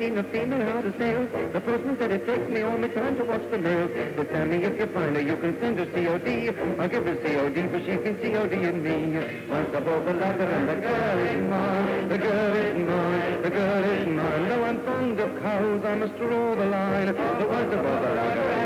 seen a female how to sail. The postman said it takes me all my time to watch the mail. So tell me if you find her, you can send her COD. I'll give her COD, but she can COD in me. Once above the ladder and the girl is mine. The girl is mine. The girl is mine. Though I'm fond of cows, I must draw the line. But once above the ladder